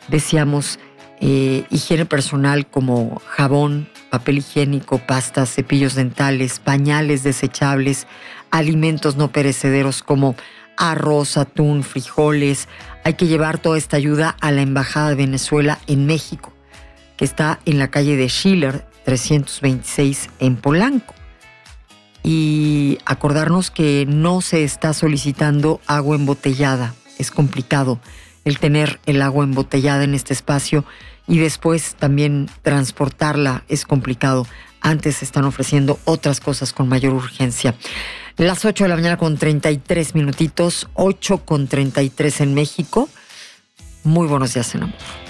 decíamos, higiene personal como jabón, papel higiénico, pastas, cepillos dentales, pañales desechables, alimentos no perecederos como arroz, atún, frijoles. Hay que llevar toda esta ayuda a la Embajada de Venezuela en México, que está en la calle de Schiller, 326 en Polanco. Y acordarnos que no se está solicitando agua embotellada. Es complicado el tener el agua embotellada en este espacio y después también transportarla es complicado. Antes están ofreciendo otras cosas con mayor urgencia. Las 8 de la mañana con 33 minutitos, 8 con 33 en México. Muy buenos días en amor.